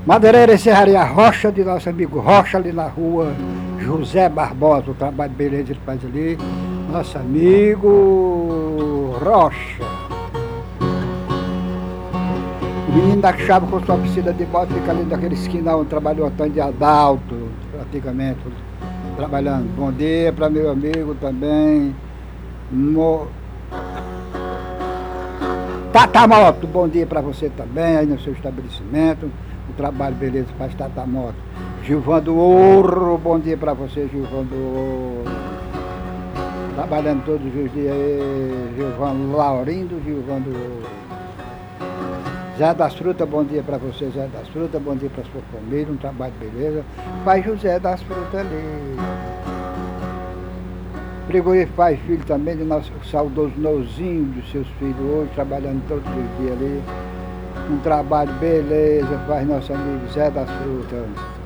Madeireira e Serraria Rocha, de nosso amigo Rocha, ali na rua José Barbosa, o trabalho de beleza ele faz ali. Nosso amigo Rocha. O menino da chave com sua piscina de moto fica ali naquele esquina onde trabalhou o Antônio de Adalto, praticamente, trabalhando. Bom dia para meu amigo também. Tata Moto, bom dia para você também, aí no seu estabelecimento. O trabalho beleza faz Tata Moto. Gilvando Ouro, bom dia para você, Gilvando Ouro. Trabalhando todos os dias aí, Gilvando Laurindo, Gilvando Ouro. Zé das Frutas, bom dia para você, Zé das Frutas, bom dia para sua família, um trabalho beleza. Faz José das Frutas ali. Frigorífico Pai e Filho também, de nosso saudoso Nozinho, dos seus filhos hoje, trabalhando todos os dias ali. Um trabalho beleza, faz nosso amigo Zé das Frutas.